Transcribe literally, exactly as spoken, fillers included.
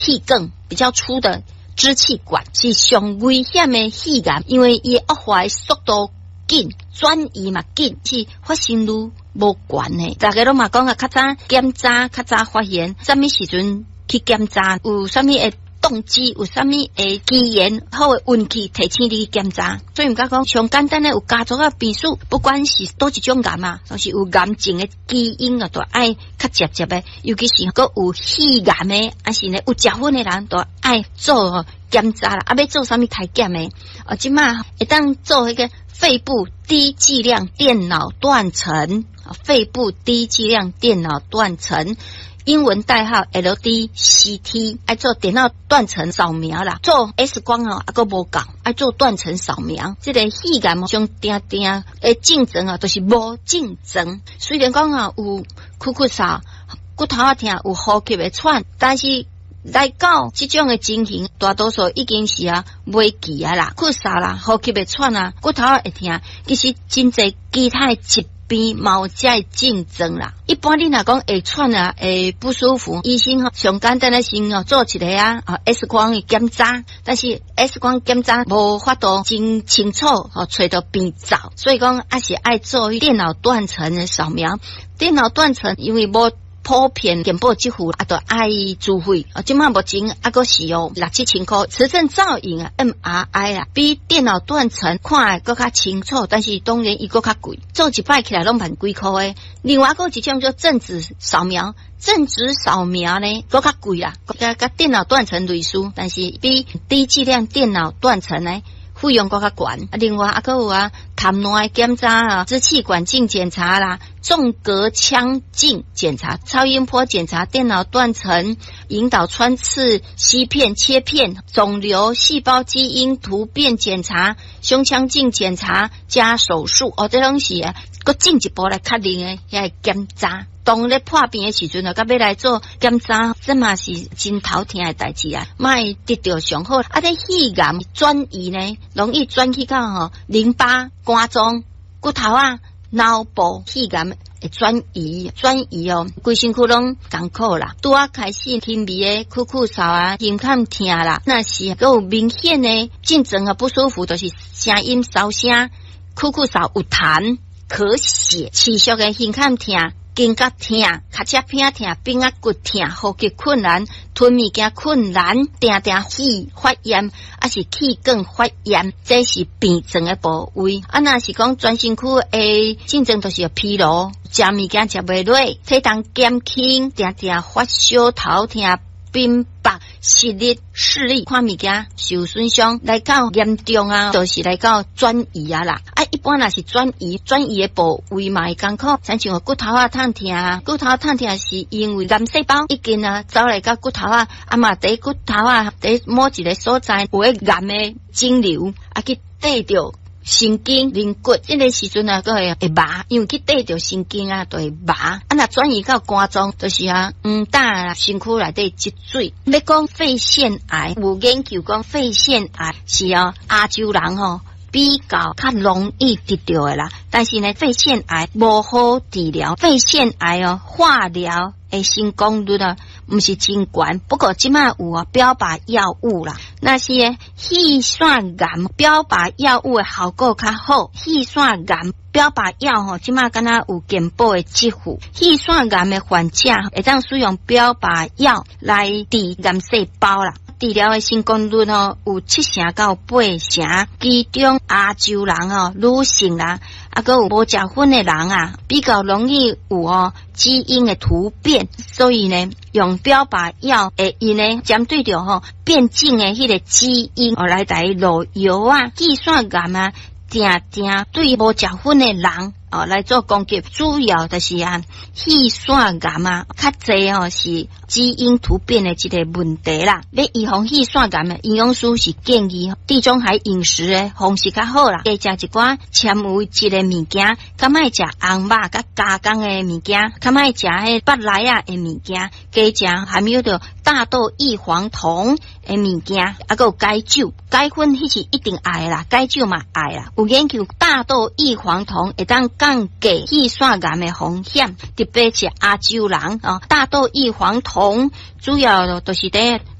气管比较粗的支气管是上危险的肺癌，因为伊恶化速度紧，转移嘛紧，是发生率无悬的。大家都嘛讲啊，较早检查，较早发现，什么时阵去检查，有什么会动机，有啥物诶机缘好诶运气提醒你去检查，所以毋甲讲上简单诶有家族啊病史，不管是多一种癌啊，都是有癌症诶基因啊，都爱较直接诶，尤其是个有肺癌诶，还是呢有结婚诶人，都爱做检查啦。啊，要做啥物体检诶？哦，即马会当做迄个肺部低剂量电脑断层，肺部低剂量电脑断层。英文代号 L D C T， 爱做电脑断层扫描啦，做 X 光哦，啊个无够，爱做断层扫描。这个肺癌上定定诶竞争啊，都是无竞争。虽然讲啊有咳咳嗽、骨头啊痛、有呼吸诶喘，但是来到这种诶情形，大多数已经是啊袂记啊啦，咳嗽啦、呼吸诶喘啊、骨头啊会痛，其实真侪其他诶疾病毛在竞争啦。一般你若讲会喘啊，会不舒服，医生吼上简单的先哦做一个啊啊 X 光的检查，但是 X 光检查无法度真清楚哦找到病灶，所以讲还是爱做电脑断层的扫描。电脑断层因为无普遍健保支付啊，都爱自费啊。即马目前啊，个是用六七千块。磁振造影啊 ，M R I 啊，比电脑断层看个较清楚，但是当然伊个较贵，做一摆起来拢万几块诶。另外个一种叫正子扫描，正子扫描呢个较贵啦，甲甲电脑断层类似，但是比低剂量电脑断层呢费用个较悬。啊，另外啊个有啊，痰脓检查啊，支气管镜检查啦，纵隔腔镜检查、超音波检查、电脑断层、引导穿刺、吸片、切片、肿瘤、细胞基因突变检查、胸腔镜检查加手术。哦，这东西啊，搁进一步来确定诶，遐检查。当咧破病诶时阵啊，甲要来做检查，这嘛是真头疼诶代志啊，莫得到上好。啊，这肺癌转移呢，容易转去到吼淋巴、肝脏、骨头啊、脑部，肺癌会转移，转移哦，规身躯拢艰苦啦。拄啊开始轻微诶咳咳嗽啊、胸腔痛啦，那是都有明显诶竞争啊不舒服，就是声音烧声、咳咳嗽有痰、咳血、持续诶胸腔痛。肩胛痛、脚趾片痛、边仔骨痛、呼吸困难、吞物件困难、定定气发炎，还是气管发炎，这是病症的部位。啊，若是讲全身躯诶症状，就是疲劳、食物件食袂落、体重减轻、定定发烧、头痛、冰白、视力、视力看物件受损伤，来到严重啊，就是来到转移啊啦。啊，一般若是转移，转移的部位嘛会艰苦，亲像骨头啊痛痛啊，骨头痛痛是因为癌细胞已经啊走来到骨头啊，啊嘛伫骨头啊伫某一个所在有个癌的肿瘤啊去缀着神经磷骨，这个时阵啊，个会会麻，因为去缀着神经啊，就会麻。啊，若转移到肝脏，就是啊，嗯，打身躯内底积水。要讲肺腺癌，有研究讲肺腺癌是啊，亚洲人吼比较较容易得到的啦。但是呢，肺腺癌无好治疗，肺腺癌哦，化疗的成功率啊，唔是真悬。不过即马有啊标靶药物啦。那些肺腺癌标靶药物的效果较好，肺腺癌标靶药吼，即马敢若有健保的支付。肺腺癌的患者会当使用标靶药来治癌细胞啦。治疗的成功率吼有七成到八成，其中亚洲人哦、女性啦，啊个有无食薰的人啊，比较容易有哦基因的突变，所以呢，用标靶药会因呢针对着吼变种的迄个基因哦来来落药啊，肺腺癌啊，定定对无食薰的人。哦，来做攻击，主要就是啊，肺腺癌啊，较侪哦是基因突变的一个问题啦。要预防肺腺癌的营养师是建议地中海饮食的方式较好啦，加食一寡纤维质的物件，较莫食红肉甲加工的物件，较莫食迄八来啊的物件，加食含有着大豆异黄酮的物件，啊个有解酒，解薰迄是一定爱啦，解酒嘛爱啦。有研究大豆异黄酮会当降低肺腺癌的风险，特别是亚洲人啊，大豆异黄酮主要就是在